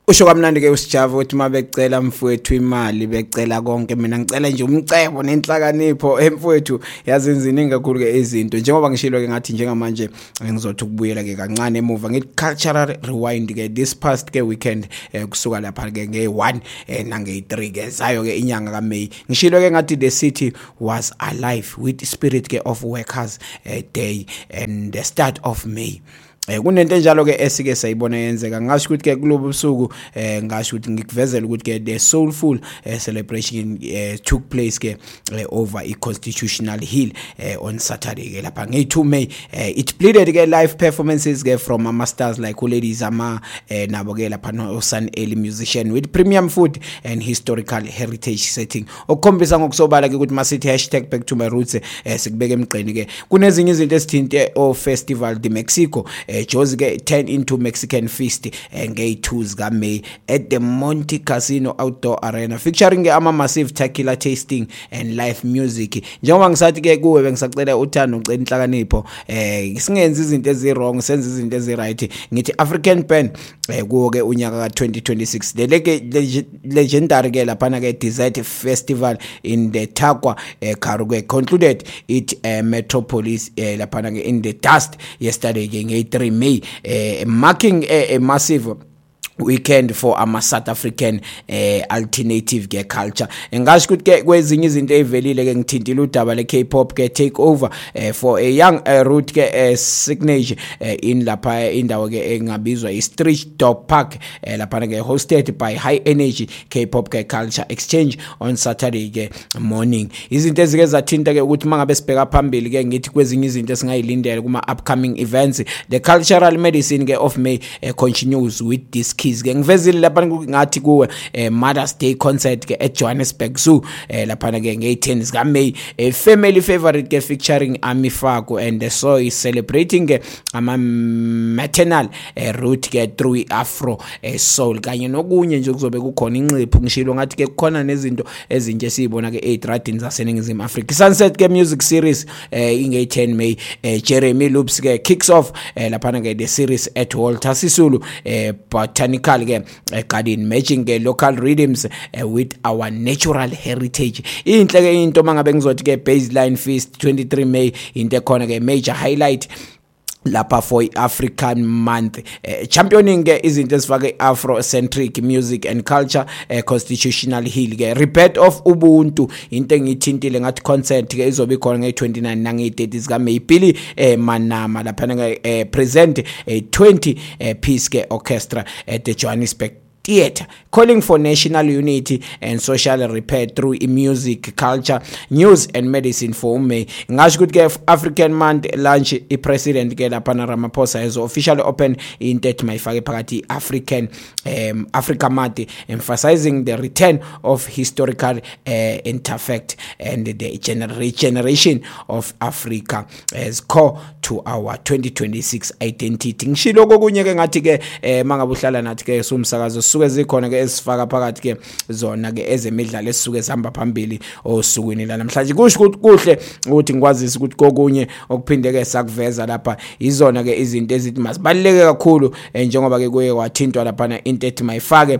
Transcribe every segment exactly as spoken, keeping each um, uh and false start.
Usho kamnandi ke usijava ukuthi mabecela mfowethu imali becela konke mina ngicela nje umcebo nenhlakanipho emfowethu yazenza iningi kakhulu ke izinto njengoba ngishilo ke ngathi njengamanje ngizothi ukubuyela ke kancane emuva ngithi cultural rewind ke this past ke weekend eh, kusuka lapha ke nge one eh, nange three ke zayo ke inyanga ka May ngishilo ke ngathi the city was alive with spirit ke of workers eh, day and the start of May. Eh kunento enjalo ke esike sayibona yenzeka ngasho ukuthi ke kulobo busuku eh ngasho ukuthi ngikuvezela ukuthi ke the soulful eh, celebration eh, took place ke eh, over i Constitutional Hill eh, on Saturday ke lapha nge two May eh, it bleeded ke live performances ke from ama stars like ladies ama eh, nabo ke lapha no Sun Early musician with premium food and historical heritage setting okukhombisa ngokusobala ke ukuthi masithi hashtag back to my roots eh, sikubeke emgqeni ke kunezinye izinto esithinte o Festival de Mexico eh, Jozi ke turn into Mexican feast eh, nge twos ka May at the Monte Casino Outdoor Arena featuring ama massive tequila tasting and live music njengoba ngisathi ke kuwe bengisacela uthando ngicela inhlakanipho eh singenzi izinto ezi wrong senze izinto ezi right ngithi African band eh kuwo ke unyaka ka twenty twenty-six the legendary ke lapha ke Desert Festival in the Takwa eh, Karugwe concluded it eh, Metropolis eh, lapha ke in the dust yesterday ke nge three May eh, marking a, a massive weekend for ama South African eh, alternative ke culture engasho ukuthi ke kwezinye izinto ezivelile ke ngithintile udaba le K-pop ke take over eh, for a young uh, route ke uh, signature uh, in lapha indawo ke engabizwa i Street Dog Park uh, lapha ke hosted by High Energy K-pop ke culture exchange on Saturday ke morning izinto ezike zathinta ke ukuthi mangabe sibheka phambili ke ngithi kwezinye izinto esingayilindele kuma upcoming events the cultural medicine ke of May uh, continues with this ke ngivezile lapha ngathi kuwe eh, Mother's Day concert ke at Johannesburg Zoo eh, lapha ke nge ten ka May a family favorite ke featuring Amifako and the so is celebrating ke ama maternal eh, route ke through Afro eh, soul kanye nokunye nje kuzobe kukhona inqipho ngishilo ngathi ke kukhona nezinto ezinje sibona ke eight radins zaseningizimu Africa Sunset ke music series eh, inge ten May eh, Jeremy Loops ke kicks off eh, lapha ke the series at Walter Sisulu eh, Botanical ke uh, garden matching ke local rhythms uh, with our natural heritage inhle ke into mangabe ngizothi ke baseline feast twenty-three May into khona ke major highlight lapha for African month uh, championing ke izinto ezifake Afrocentric music and culture uh, Constitutional Hill ke rebirth of ubuntu into engithintile ngathi concert ke izobe khona nge twenty-nine nange thirty ka May Billy eh, Manama lapha ke eh, present a twenty uh, piece ke orchestra at the Johannesburg Theatre calling for national unity and social repair through music, culture, news and medicine for May. Ngasho ukuthi ke African Month launch i president ke lapha Ramaphosa has officially opened in that mayifake phakathi African um, Africa Month emphasizing the return of historical uh, artifact and the gener- generation of Africa as core to our twenty twenty-six identity. Ngishilo kokunye ke ngathi ke eh, mangabuhlala nathi ke sumsakazo suke zikhona ke esifaka phakathi ke zona ke ezemidlalo esisuke sihamba phambili osukwini la namhlanje kusho kuhle ukuthi ngikwazisa ukuthi kokunye okuphinde ke sakuveza lapha izona ke izinto ezithi masibaleke kakhulu njengoba ke kuye wathintwa lapha na into ethi mayifake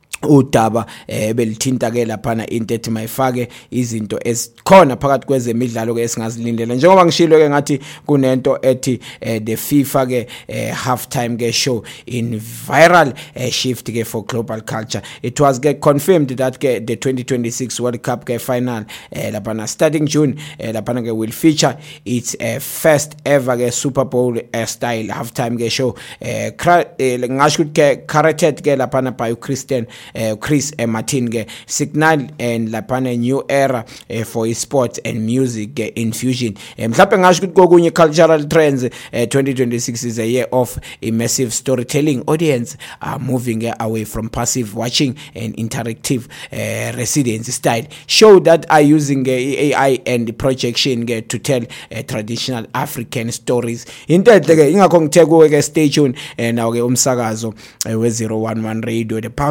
udaba eh belithinta ke lapha na into ethi mayifake izinto esikhona phakathi kwezemidlalo ke esingazilindela njengoba ngishilo ke ngathi kunento ethi eh, the FIFA ke eh, half time ke show in viral eh, shift ke for global culture it was get confirmed that ke the twenty twenty-six World Cup ke final eh, lapha na starting June eh, lapha ke will feature its eh, first ever ke Super Bowl eh, style half time ke show eh, eh ngasho ke curated ke lapha na by Christian Uh, Chris uh, Martin ke signal and lapha new era uh, for sport and music uh, infusion mhlawumbe ngasho ukuthi kokunye cultural trends uh, twenty twenty-six is a year of immersive storytelling audience are moving uh, away from passive watching and interactive uh, residence style show that are using uh, A I and projection uh, to tell uh, traditional African stories into enhle ke ingakho ngithe kuwe ke stay tuned uh, nawo ke umsakazo uh, we zero one one radio the pulse of Joseph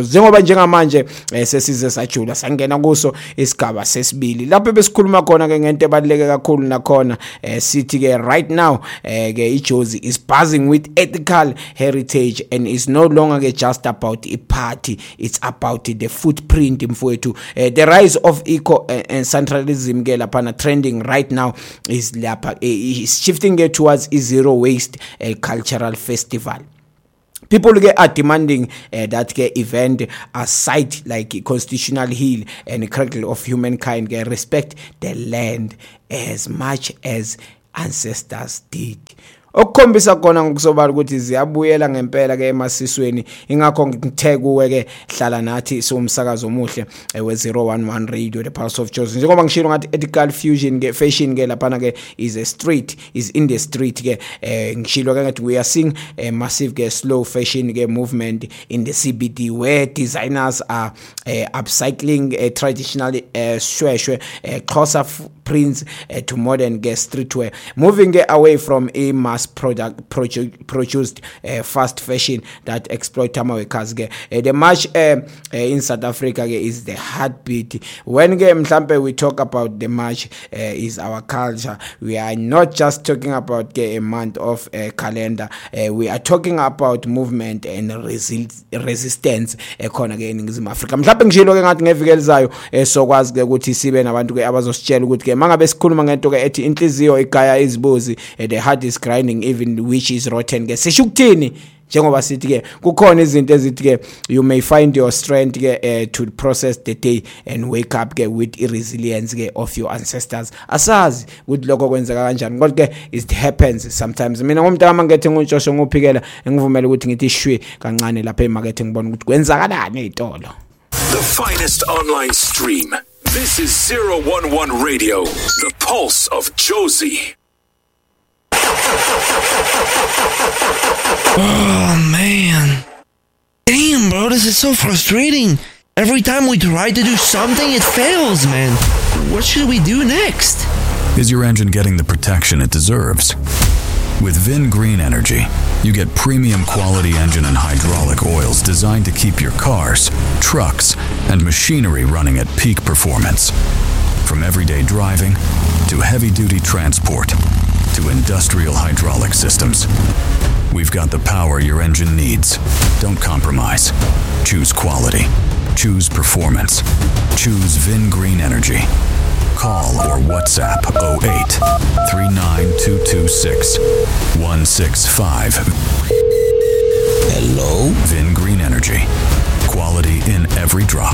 Jozi. Njengoba njengamanje sesize sajula sangena kuso isigaba sesibili lapho besikhuluma khona ke ngento ebaluleke kakhulu nakhona sithi ke right now ke iJozi is buzzing with ethical heritage and is no longer ke just about a party, it's about the footprint mfowethu. The rise of eco and centralism ke lapha trending right now is lapha is shifting ke towards a zero waste uh, cultural festival. People are demanding uh, that the event a site like Constitutional Hill and a cradle of humankind can respect the land as much as ancestors did. Okukhombisa khona ngokusobala ukuthi ziyabuyela ngempela ke emasisweni ingakho ngithe kuwe ke hlala nathi somsakazo omuhle we zero one one radio the pulse of Jozi njengoba ngishilo ngathi ethical fusion ke fashion ke lapha ke is a street is in the street ke ngishilo ke ngathi we are seeing a massive ke slow fashion ke movement in the C B D where designers are uh, upcycling a uh, traditional uh, shweshwe uh, Xhosa prints uh, to modern ke streetwear, moving uh, away from a mass product produ- produced uh, fast fashion that exploit workers. Uh, the march uh, uh, in South Africa uh, is the heartbeat. When uh, mhlambe we talk about the march uh, is our culture, we are not just talking about uh, a month of uh, calendar, uh, we are talking about movement and resi- resistance ekhona ke eNingizimu Afrika. Mhlambe ngishilo ke ngathi ngeviki elizayo sokwazi ke ukuthi sibe nabantu ke abazositshela ukuthi ke mangabe sikhuluma ngento ke ethi inhliziyo igaya izibuzi, the heart is grinding even which is rotten ke sisho ukuthini njengoba sithi ke kukhona izinto ezithi ke you may find your strength ke uh, to process the day and wake up ke with resilience ke of your ancestors. Asazi ukuthi lokho kwenzeka kanjani kodwa ke it happens sometimes. Mina ngomntama ngethe nguntshoso ngophikela engivumela ukuthi ngithi shwe kancane lapha emarket ngibona ukuthi kwenzakalani ezitolo. The finest online stream. This is zero one one Radio, the pulse of Jozi. Oh man. Damn, bro, this is so frustrating. Every time we try to do something, it fails, man. What should we do next? Is your engine getting the protection it deserves? With Vin Green Energy, you get premium quality engine and hydraulic oils designed to keep your cars, trucks, and machinery running at peak performance. From everyday driving to heavy-duty transport to industrial hydraulic systems, we've got the power your engine needs. Don't compromise. Choose quality. Choose performance. Choose Vin Green Energy. Call or WhatsApp oh eight, three nine two two six, one six five. Hello? Vin Green Energy. Quality in every drop.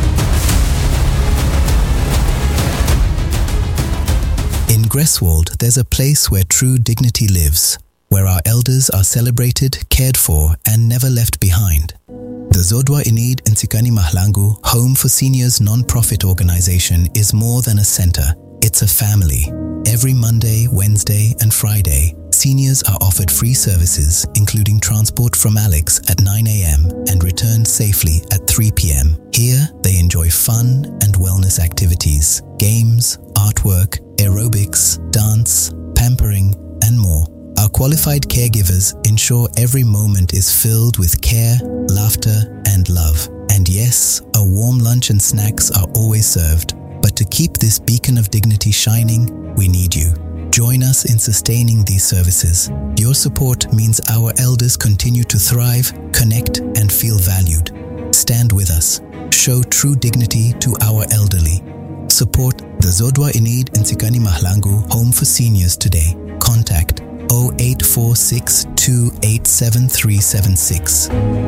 In Greswold, there's a place where true dignity lives, where our elders are celebrated, cared for, and never left behind. The Zodwa Inid Nsikani Mahlangu Home for Seniors non-profit organization is more than a center. It's a family. Every Monday, Wednesday, and Friday, seniors are offered free services, including transport from Alex at nine a.m. and return safely at three p.m. Here, they enjoy fun and wellness activities, games, artwork, aerobics, dance, pampering, and more. Our qualified caregivers ensure every moment is filled with care, laughter, and love. And yes, a warm lunch and snacks are always served. But to keep this beacon of dignity shining, we need you. Join us in sustaining these services. Your support means our elders continue to thrive, connect, and feel valued. Stand with us. Show true dignity to our elderly. Support the Zodwa Inid Nsikani Mahlangu Home for Seniors today. Contact oh eight four six two eight seven three seven six.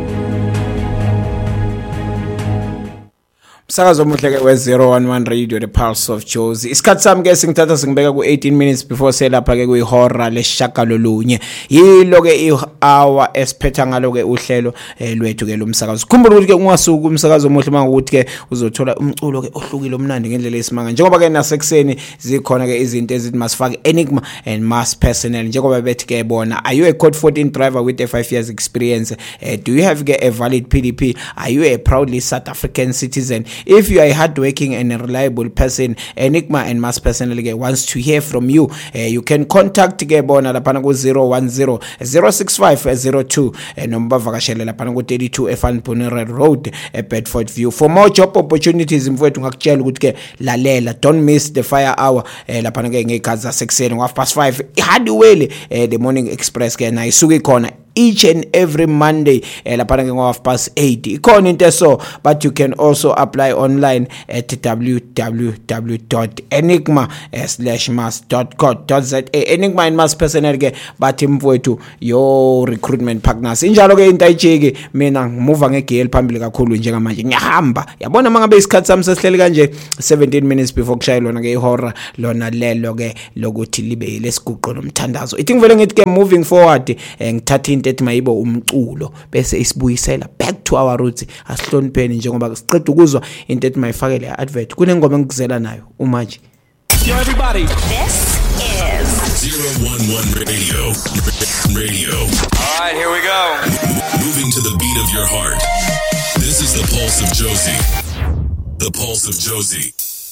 Msakazo omuhle ke we zero one one Radio the pulse of Jozi. Isikhathi sami ke singithatha singibeka ku eighteen minutes before selapha ke kuyihora leshagalolunye. Yilo ke i-hour esiphetha ngalo ke uhlelo lwethu ke lomsakazo. Khumbula ukuthi ke ungasuku umsakazo omuhle mangokuthi ke uzothola umculo ke ohlukile omnandi ngendlela esimanga. Njengoba ke nasekuseni zikhona ke izinto ezithi masifake enigma and mass personnel. Njengoba bethi ke bona, are you a code fourteen driver with a five years experience? Uh, do you have ke a valid P D P? Are you a proudly South African citizen? If you are a hardworking and a reliable person, Enigma and Mas personally wants to hear from you. Uh, you can contact ke bona lapana ku zero one zero zero six five zero two and number vakashele lapana ku thirty-two Efan Bonner Road at Bedford View. For more job opportunities mfowethu ngakutshela ukuthi ke lalela, don't miss the fire hour eh, lapana ke ngekaza sekseni half past five ihadiwele eh, the morning express ke na isuke khona each and every Monday eh, lapana ke ngo half past eight ikhona into so, but you can also apply online at w w w dot enigma slash mas dot co dot za. Enigma and Mas personal ke bathi mfowethu yo recruitment partners injalo ke into ayijeke mina ngimuva ngegel phambili kakhulu njengamanje ngiyahamba yabona mangabe isikhathi sami sesihleli kanje seventeen minutes before kushaya lona ke ihora lona lelo ke lokuthi libe lesiguqo nomthandazo. Ithi ngivele ngithi ke moving forward eh, ngithatha into ethi mayibo umculo bese isibuyisela back to our roots, asihlonipheni njengoba siqeda ukuzwa into ethi mayifakele advert kunengoma engikuzela nayo umaji. Yo everybody, this is zero one one Radio. Radio. all right, here we go. Moving to the beat of your heart. This is the Pulse of Josie. The Pulse of Josie.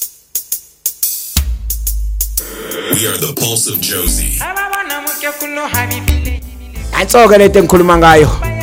We are the Pulse of Josie. Ayitsoke lento engikhuluma ngayo.